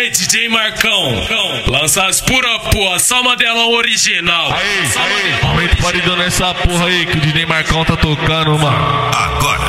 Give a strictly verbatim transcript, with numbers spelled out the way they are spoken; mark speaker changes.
Speaker 1: Aí, D J Marcão, lança as pura porra, só modelão original.
Speaker 2: Aí, aí, aumenta o paredão nessa porra aí que o D J Marcão tá tocando, mano.
Speaker 3: Agora